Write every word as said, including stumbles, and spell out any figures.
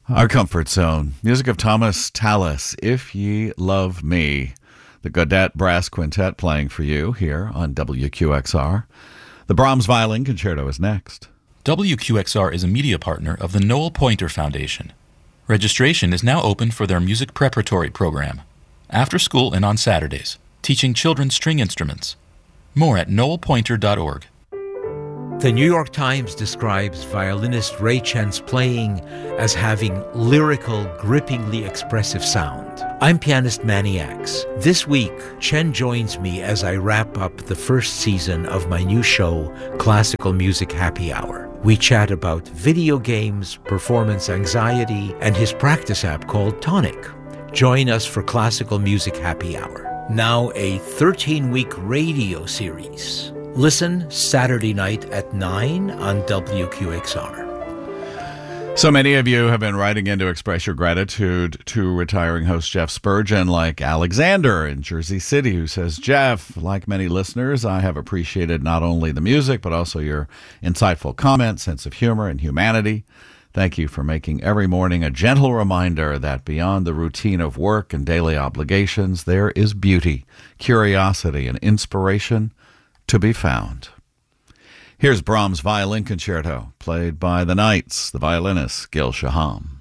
Our comfort zone. Music of Thomas Tallis, If Ye Love Me. The Godet Brass Quintet playing for you here on W Q X R. The Brahms Violin Concerto is next. W Q X R is a media partner of the Noel Pointer Foundation. Registration is now open for their music preparatory program, after school and on Saturdays, teaching children string instruments. More at noel pointer dot org. The New York Times describes violinist Ray Chen's playing as having lyrical, grippingly expressive sound. I'm pianist Manny Axe. This week, Chen joins me as I wrap up the first season of my new show, Classical Music Happy Hour. We chat about video games, performance anxiety, and his practice app called Tonic. Join us for Classical Music Happy Hour, now a thirteen-week radio series. Listen Saturday night at nine on W Q X R. So many of you have been writing in to express your gratitude to retiring host Jeff Spurgeon, like Alexander in Jersey City, who says, Jeff, like many listeners, I have appreciated not only the music, but also your insightful comments, sense of humor, and humanity. Thank you for making every morning a gentle reminder that beyond the routine of work and daily obligations, there is beauty, curiosity, and inspiration to be found. Here's Brahms' Violin Concerto, played by the Knights, the violinist Gil Shaham.